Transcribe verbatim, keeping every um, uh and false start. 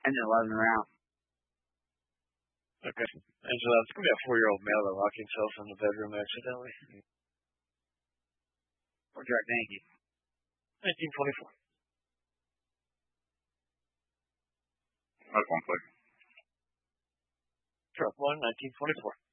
And then eleven round. Okay. And so that's going to be a four-year-old male that locked himself in the bedroom accidentally. Or Jack Yankee. nineteen twenty-four. That's one play. Truck one, nineteen twenty-four.